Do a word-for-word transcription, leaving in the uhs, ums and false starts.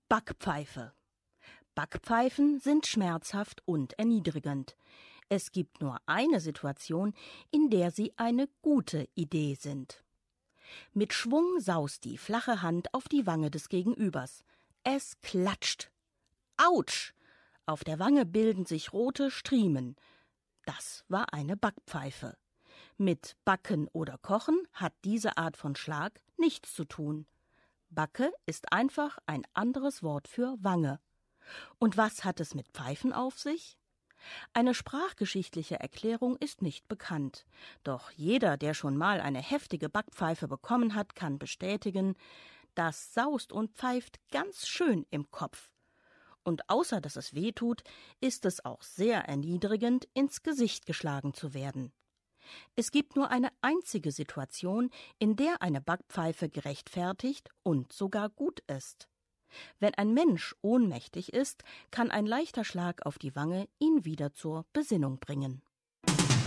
Backpfeife. Backpfeifen sind schmerzhaft und erniedrigend. Es gibt nur eine Situation, in der sie eine gute Idee sind. Mit Schwung saust die flache Hand auf die Wange des Gegenübers. Es klatscht. Autsch! Auf der Wange bilden sich rote Striemen. Das war eine Backpfeife. Mit Backen oder Kochen hat diese Art von Schlag nichts zu tun. Backe ist einfach ein anderes Wort für Wange. Und was hat es mit Pfeifen auf sich? Eine sprachgeschichtliche Erklärung ist nicht bekannt. Doch jeder, der schon mal eine heftige Backpfeife bekommen hat, kann bestätigen, das saust und pfeift ganz schön im Kopf. Und außer dass es weh tut, ist es auch sehr erniedrigend, ins Gesicht geschlagen zu werden. Es gibt nur eine einzige Situation, in der eine Backpfeife gerechtfertigt und sogar gut ist. Wenn ein Mensch ohnmächtig ist, kann ein leichter Schlag auf die Wange ihn wieder zur Besinnung bringen.